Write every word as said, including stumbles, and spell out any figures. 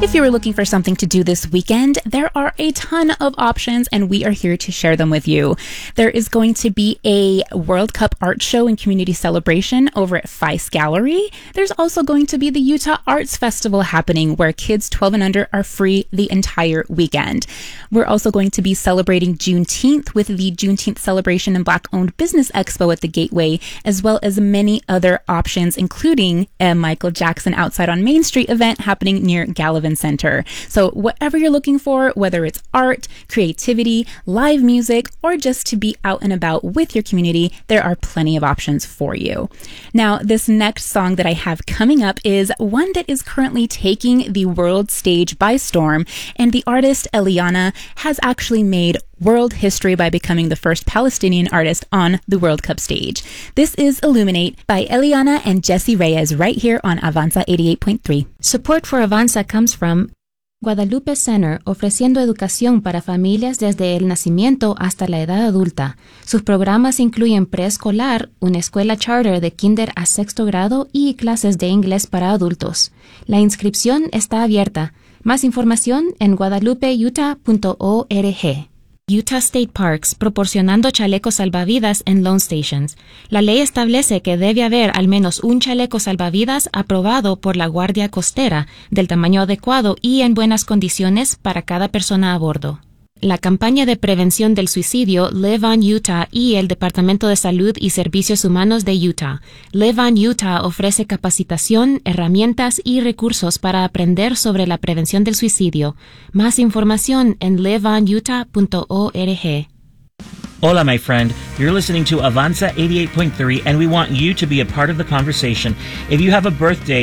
If you were looking for something to do this weekend, there are a ton of options and we are here to share them with you. There is going to be a World Cup art show and community celebration over at Feist Gallery. There's also going to be the Utah Arts Festival happening where kids twelve and under are free the entire weekend. We're also going to be celebrating Juneteenth with the Juneteenth Celebration and Black-Owned Business Expo at the Gateway, as well as many other options, including a Michael Jackson Outside on Main Street event happening near Gallivan Center. So whatever you're looking for, whether it's art, creativity, live music, or just to be out and about with your community, there are plenty of options for you. Now, this next song that I have coming up is one that is currently taking the world stage by storm, and the artist Eliana has actually made world history by becoming the first Palestinian artist on the World Cup stage. This is Illuminate by Eliana and Jesse Reyes right here on Avanza eighty-eight point three. Support for Avanza comes from Guadalupe Center, ofreciendo educación para familias desde el nacimiento hasta la edad adulta. Sus programas incluyen preescolar, una escuela charter de kinder a sexto grado y clases de inglés para adultos. La inscripción está abierta. Más información en guadalupe utah punto org. Utah State Parks, proporcionando chalecos salvavidas en loan stations. La ley establece que debe haber al menos un chaleco salvavidas aprobado por la Guardia Costera, del tamaño adecuado y en buenas condiciones para cada persona a bordo. La campaña de prevención del suicidio Live on Utah y el Departamento de Salud y Servicios Humanos de Utah. Live on Utah ofrece capacitación, herramientas y recursos para aprender sobre la prevención del suicidio. Más información en live on utah punto org. Hola, my friend. You're listening to Avanza eighty-eight point three, and we want you to be a part of the conversation. If you have a birthday